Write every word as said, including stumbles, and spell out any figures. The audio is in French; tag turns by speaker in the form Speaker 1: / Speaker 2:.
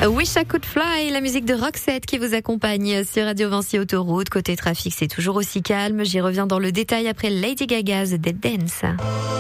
Speaker 1: Wish I Could Fly, la musique de Roxette qui vous accompagne sur Radio Vinci Autoroute. Côté trafic, c'est toujours aussi calme. J'y reviens dans le détail après Lady Gaga's Dead Dance.